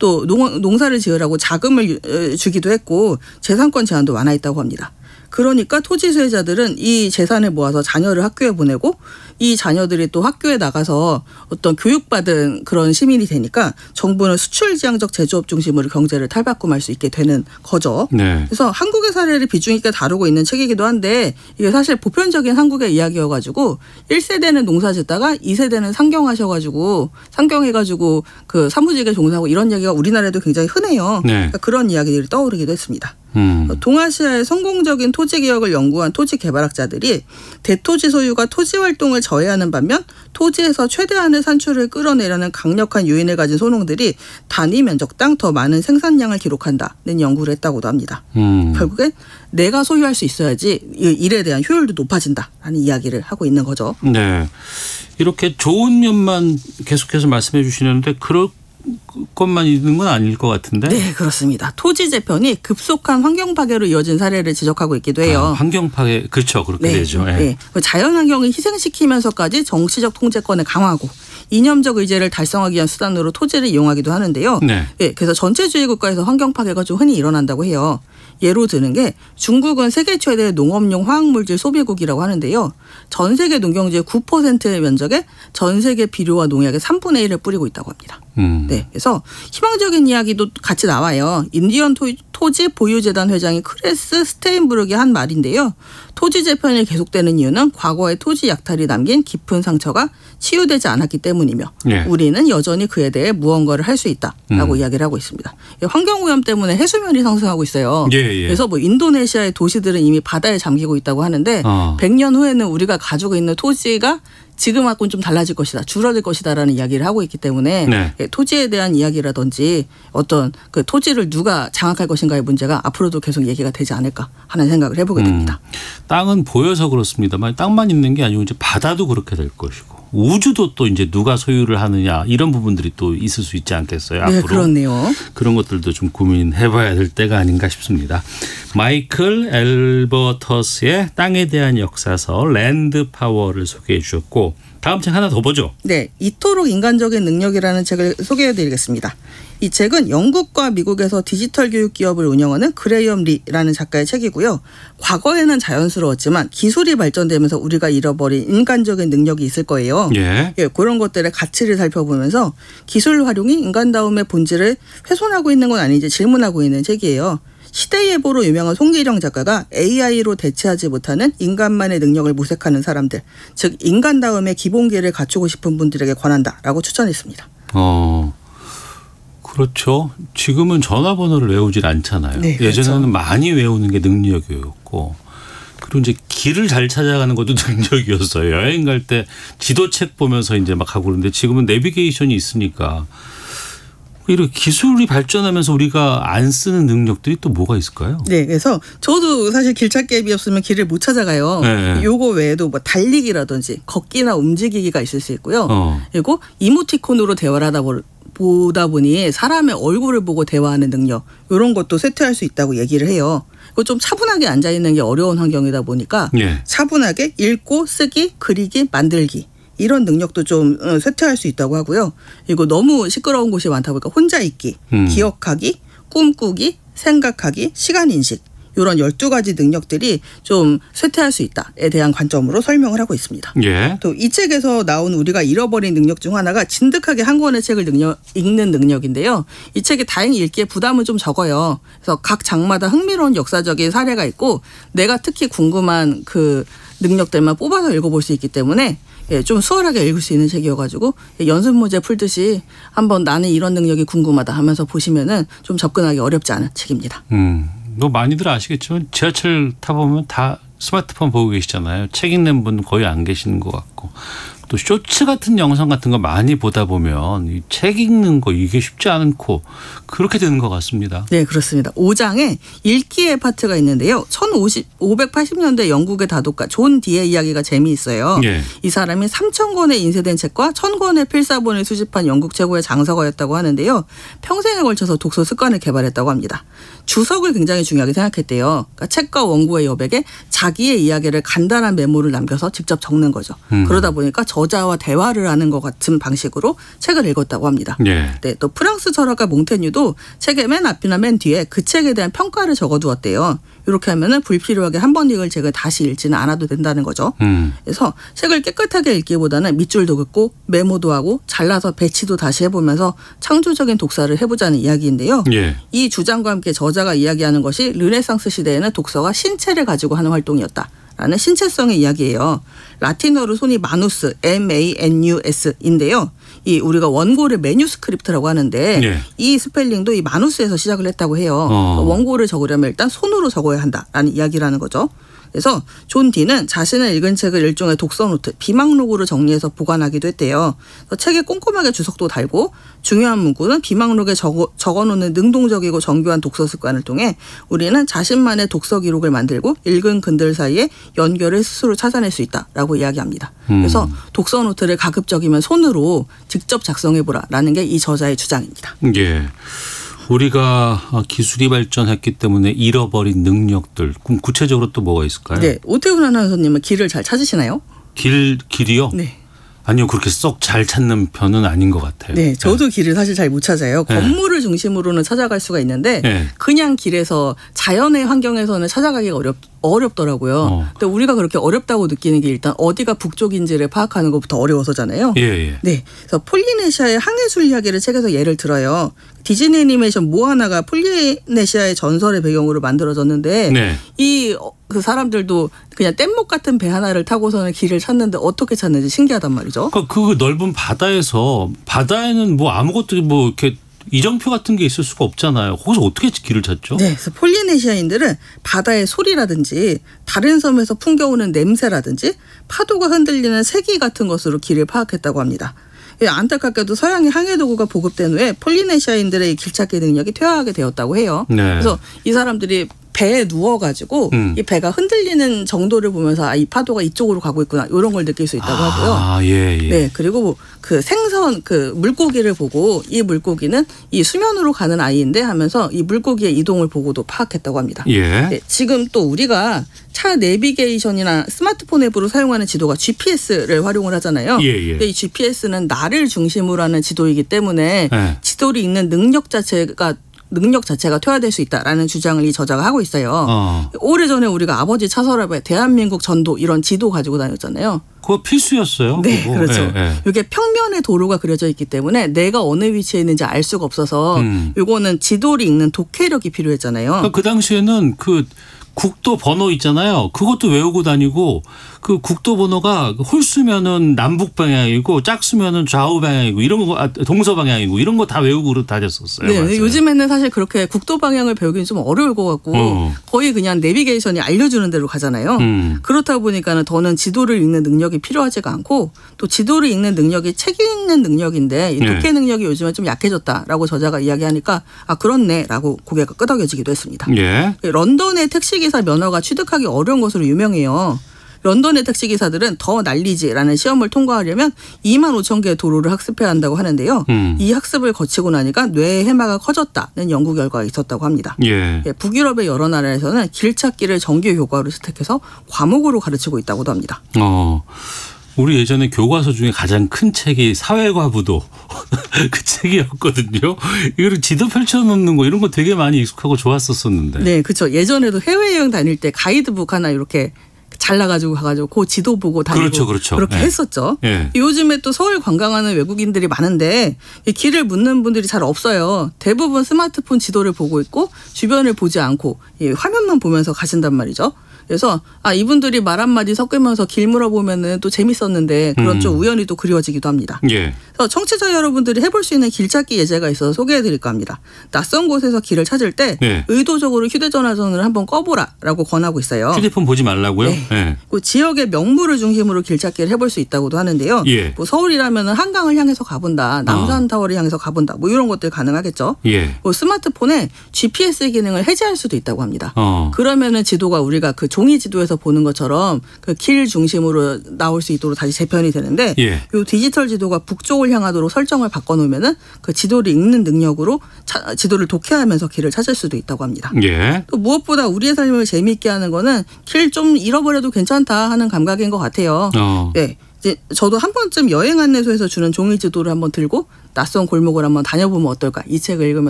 또 농사를 지으라고 자금을 주기도 했고 재산권 제한도 완화했다고 합니다. 그러니까 토지 수혜자들은 이 재산을 모아서 자녀를 학교에 보내고 이 자녀들이 또 학교에 나가서 어떤 교육받은 그런 시민이 되니까 정부는 수출지향적 제조업 중심으로 경제를 탈바꿈할 수 있게 되는 거죠. 네. 그래서 한국의 사례를 비중 있게 다루고 있는 책이기도 한데 이게 사실 보편적인 한국의 이야기여가지고 1세대는 농사 짓다가 2세대는 상경해가지고 그 사무직에 종사하고 이런 얘기가 우리나라에도 굉장히 흔해요. 네. 그러니까 그런 이야기들이 떠오르기도 했습니다. 동아시아의 성공적인 토지 개혁을 연구한 토지 개발학자들이 대토지 소유가 토지 활동을 저해하는 반면 토지에서 최대한의 산출을 끌어내려는 강력한 요인을 가진 소농들이 단위 면적당 더 많은 생산량을 기록한다는 연구를 했다고도 합니다. 결국엔 내가 소유할 수 있어야지 일에 대한 효율도 높아진다라는 이야기를 하고 있는 거죠. 네, 이렇게 좋은 면만 계속해서 말씀해 주시는데 그럴 것만 있는 건 아닐 것 같은데. 네, 그렇습니다. 토지 재편이 급속한 환경 파괴로 이어진 사례를 지적하고 있기도 해요. 환경 파괴, 그렇죠. 그렇게 되죠. 네. 네. 자연 환경을 희생시키면서까지 정치적 통제권을 강화하고 이념적 의제를 달성하기 위한 수단으로 토지를 이용하기도 하는데요. 네. 네, 그래서 전체주의 국가에서 환경 파괴가 좀 흔히 일어난다고 해요. 예로 드는 게 중국은 세계 최대 농업용 화학물질 소비국이라고 하는데요. 전 세계 농경지의 9%의 면적에 전 세계 비료와 농약의 3분의 1을 뿌리고 있다고 합니다. 네, 그래서 희망적인 이야기도 같이 나와요. 인디언 토지 보유재단 회장인 크레스 스테인브룩이 한 말인데요. 토지 재편이 계속되는 이유는 과거의 토지 약탈이 남긴 깊은 상처가 치유되지 않았기 때문이며 네. 우리는 여전히 그에 대해 무언가를 할 수 있다라고 이야기를 하고 있습니다. 환경오염 때문에 해수면이 상승하고 있어요. 예. 그래서 뭐 인도네시아의 도시들은 이미 바다에 잠기고 있다고 하는데 100년 후에는 우리가 가지고 있는 토지가 지금하고는 좀 달라질 것이다. 줄어들 것이다라는 이야기를 하고 있기 때문에 네. 토지에 대한 이야기라든지 어떤 그 토지를 누가 장악할 것인가의 문제가 앞으로도 계속 얘기가 되지 않을까 하는 생각을 해보게 됩니다. 땅은 보여서 그렇습니다만 땅만 있는 게 아니고 이제 바다도 그렇게 될 것이고 우주도 또 이제 누가 소유를 하느냐 이런 부분들이 또 있을 수 있지 않겠어요? 네, 앞으로. 그렇네요. 그런 것들도 좀 고민해봐야 될 때가 아닌가 싶습니다. 마이클 엘버터스의 땅에 대한 역사서 랜드 파워를 소개해 주셨고 다음 책 하나 더 보죠. 네, 이토록 인간적인 능력이라는 책을 소개해드리겠습니다. 이 책은 영국과 미국에서 디지털 교육 기업을 운영하는 그레이엄 리라는 작가의 책이고요. 과거에는 자연스러웠지만 기술이 발전되면서 우리가 잃어버린 인간적인 능력이 있을 거예요. 예, 그런 것들의 가치를 살펴보면서 기술 활용이 인간다움의 본질을 훼손하고 있는 건 아닌지 질문하고 있는 책이에요. 시대예보로 유명한 송기령 작가가 AI로 대체하지 못하는 인간만의 능력을 모색하는 사람들, 즉 인간다움의 기본기를 갖추고 싶은 분들에게 권한다라고 추천했습니다. 그렇죠. 지금은 전화번호를 외우질 않잖아요. 네, 그렇죠. 예전에는 많이 외우는 게 능력이었고 그리고 이제 길을 잘 찾아가는 것도 능력이었어요. 여행 갈 때 지도책 보면서 이제 막 가고 그러는데 지금은 내비게이션이 있으니까 이렇게 기술이 발전하면서 우리가 안 쓰는 능력들이 또 뭐가 있을까요? 네, 그래서 저도 사실 길 찾기 앱이 없으면 길을 못 찾아가요. 네. 요거 외에도 뭐 달리기라든지 걷기나 움직이기가 있을 수 있고요. 그리고 이모티콘으로 대화를 보다 보니 사람의 얼굴을 보고 대화하는 능력 이런 것도 쇠퇴할 수 있다고 얘기를 해요. 그리고 좀 차분하게 앉아있는 게 어려운 환경이다 보니까 차분하게 읽고 쓰기, 그리기, 만들기 이런 능력도 좀 쇠퇴할 수 있다고 하고요. 그리고 너무 시끄러운 곳이 많다 보니까 혼자 있기, 기억하기, 꿈꾸기, 생각하기, 시간인식 이런 12가지 능력들이 좀 쇠퇴할 수 있다에 대한 관점으로 설명을 하고 있습니다. 예. 또 이 책에서 나온 우리가 잃어버린 능력 중 하나가 진득하게 한 권의 책을 읽는 능력인데요. 이 책이 다행히 읽기에 부담은 좀 적어요. 그래서 각 장마다 흥미로운 역사적인 사례가 있고 내가 특히 궁금한 그 능력들만 뽑아서 읽어볼 수 있기 때문에 좀 수월하게 읽을 수 있는 책이어가지고 연습 문제 풀듯이 한번 나는 이런 능력이 궁금하다 하면서 보시면은 좀 접근하기 어렵지 않은 책입니다. 뭐 많이들 아시겠지만 지하철 타보면 다 스마트폰 보고 계시잖아요. 책 읽는 분 거의 안 계시는 것 같고 또 쇼츠 같은 영상 같은 거 많이 보다 보면 이 책 읽는 거 이게 쉽지 않고 그렇게 되는 것 같습니다. 네, 그렇습니다. 5장에 읽기의 파트가 있는데요. 1580년대 영국의 다독가 존 디의 이야기가 재미있어요. 예. 이 사람이 3,000권의 인쇄된 책과 1,000권의 필사본을 수집한 영국 최고의 장서가였다고 하는데요. 평생에 걸쳐서 독서 습관을 개발했다고 합니다. 주석을 굉장히 중요하게 생각했대요. 그러니까 책과 원고의 여백에 자기의 이야기를 간단한 메모를 남겨서 직접 적는 거죠. 그러다 보니까 저자와 대화를 하는 것 같은 방식으로 책을 읽었다고 합니다. 네, 또 프랑스 철학가 몽테뉴도 책의 맨 앞이나 맨 뒤에 그 책에 대한 평가를 적어두었대요. 이렇게 하면은 불필요하게 한 번 읽을 책을 다시 읽지는 않아도 된다는 거죠. 그래서 책을 깨끗하게 읽기보다는 밑줄도 긋고 메모도 하고 잘라서 배치도 다시 해보면서 창조적인 독서를 해보자는 이야기인데요. 이 주장과 함께 저자가 이야기하는 것이 르네상스 시대에는 독서가 신체를 가지고 하는 활동이었다라는 신체성의 이야기예요. 라틴어로 손이 마누스, MANUS인데요. 이 우리가 원고를 매뉴스크립트라고 하는데 이 스펠링도 이 마누스에서 시작을 했다고 해요. 원고를 적으려면 일단 손으로 적어야 한다라는 이야기라는 거죠. 그래서 존 디는 자신을 읽은 책을 일종의 독서 노트, 비망록으로 정리해서 보관하기도 했대요. 책에 꼼꼼하게 주석도 달고 중요한 문구는 비망록에 적어놓는 능동적이고 정교한 독서 습관을 통해 우리는 자신만의 독서 기록을 만들고 읽은 글들 사이에 연결을 스스로 찾아낼 수 있다라고 이야기합니다. 그래서 독서 노트를 가급적이면 손으로 직접 작성해보라라는 게 이 저자의 주장입니다. 예. 우리가 기술이 발전했기 때문에 잃어버린 능력들, 그럼 구체적으로 또 뭐가 있을까요? 네, 오태훈 아나운서님은 길을 잘 찾으시나요? 길이요? 네. 아니요, 그렇게 쏙 잘 찾는 편은 아닌 것 같아요. 네, 저도 길을 사실 잘 못 찾아요. 건물을 중심으로는 찾아갈 수가 있는데 그냥 길에서 자연의 환경에서는 찾아가기가 어렵더라고요. 근데 우리가 그렇게 어렵다고 느끼는 게 일단 어디가 북쪽인지를 파악하는 것부터 어려워서잖아요. 네, 그래서 폴리네시아의 항해술 이야기를 책에서 예를 들어요. 디즈니 애니메이션 모아나가 폴리네시아의 전설의 배경으로 만들어졌는데 그 사람들도 그냥 뗏목 같은 배 하나를 타고서는 길을 찾는데 어떻게 찾는지 신기하단 말이죠. 그러니까 그 넓은 바다에는 뭐 아무것도 뭐 이렇게 이정표 같은 게 있을 수가 없잖아요. 거기서 어떻게 길을 찾죠? 네, 그래서 폴리네시아인들은 바다의 소리라든지 다른 섬에서 풍겨오는 냄새라든지 파도가 흔들리는 세기 같은 것으로 길을 파악했다고 합니다. 안타깝게도 서양의 항해 도구가 보급된 후에 폴리네시아인들의 길찾기 능력이 퇴화하게 되었다고 해요. 그래서 이 사람들이 배에 누워가지고 이 배가 흔들리는 정도를 보면서 이 파도가 이쪽으로 가고 있구나 이런 걸 느낄 수 있다고 하고요. 네, 그리고 그 생선 그 물고기를 보고 이 물고기는 이 수면으로 가는 아이인데 하면서 이 물고기의 이동을 보고도 파악했다고 합니다. 네, 지금 또 우리가 차 내비게이션이나 스마트폰 앱으로 사용하는 지도가 GPS를 활용을 하잖아요. 근데 이 GPS는 나를 중심으로 하는 지도이기 때문에 지도를 읽는 능력 자체가 퇴화될 수 있다라는 주장을 이 저자가 하고 있어요. 오래전에 우리가 아버지 차서랍에 대한민국 전도 이런 지도 가지고 다녔잖아요. 그거 필수였어요. 네, 그거. 그렇죠. 이게 평면에 도로가 그려져 있기 때문에 내가 어느 위치에 있는지 알 수가 없어서 이거는 지도를 읽는 독해력이 필요했잖아요. 그러니까 그 당시에는 그 국도 번호 있잖아요. 그것도 외우고 다니고 그 국도 번호가 홀수면은 남북 방향이고 짝수면은 좌우 방향이고 이런 거 동서 방향이고 이런 거 다 외우고 다녔었어요. 네, 맞아요. 요즘에는 사실 그렇게 국도 방향을 배우기는 좀 어려울 것 같고 거의 그냥 내비게이션이 알려주는 대로 가잖아요. 그렇다 보니까는 더는 지도를 읽는 능력이 필요하지가 않고 또 지도를 읽는 능력이 책 읽는 능력인데 이 독해 능력이 요즘에 좀 약해졌다라고 저자가 이야기하니까 아 그렇네라고 고개가 끄덕여지기도 했습니다. 런던의 택시기사 면허가 취득하기 어려운 것으로 유명해요. 런던의 택시기사들은 더 날리지라는 시험을 통과하려면 2만 5천 개의 도로를 학습해야 한다고 하는데요. 이 학습을 거치고 나니까 뇌의 해마가 커졌다는 연구 결과가 있었다고 합니다. 북유럽의 여러 나라에서는 길찾기를 정규 교과로 채택해서 과목으로 가르치고 있다고도 합니다. 우리 예전에 교과서 중에 가장 큰 책이 사회과부도 그 책이었거든요. 이거를 지도 펼쳐놓는 거 이런 거 되게 많이 익숙하고 좋았었는데. 네, 그렇죠. 예전에도 해외여행 다닐 때 가이드북 하나 이렇게 잘라가지고 가가지고 그 지도 보고 다니고 그렇게 했었죠. 요즘에 또 서울 관광하는 외국인들이 많은데 길을 묻는 분들이 잘 없어요. 대부분 스마트폰 지도를 보고 있고 주변을 보지 않고 화면만 보면서 가신단 말이죠. 그래서 이분들이 말 한마디 섞으면서 길 물어보면은 또 재밌었는데 그런 좀 우연히 또 그리워지기도 합니다. 그래서 청취자 여러분들이 해볼 수 있는 길찾기 예제가 있어서 소개해드릴까 합니다. 낯선 곳에서 길을 찾을 때 의도적으로 휴대전화선을 한번 꺼보라라고 권하고 있어요. 휴대폰 보지 말라고요? 그 지역의 명물을 중심으로 길찾기를 해볼 수 있다고도 하는데요. 뭐 서울이라면은 한강을 향해서 가본다, 남산타워를 향해서 가본다, 뭐 이런 것들 가능하겠죠. 뭐 스마트폰에 GPS 기능을 해제할 수도 있다고 합니다. 그러면은 지도가 우리가 그 종이 지도에서 보는 것처럼 그 길 중심으로 나올 수 있도록 다시 재편이 되는데 이 디지털 지도가 북쪽을 향하도록 설정을 바꿔놓으면은 그 지도를 읽는 능력으로 지도를 독해하면서 길을 찾을 수도 있다고 합니다. 또 무엇보다 우리의 삶을 재미있게 하는 거는 길 좀 잃어버려도 괜찮다 하는 감각인 것 같아요. 이제 저도 한 번쯤 여행 안내소에서 주는 종이 지도를 한번 들고 낯선 골목을 한번 다녀보면 어떨까. 이 책을 읽으면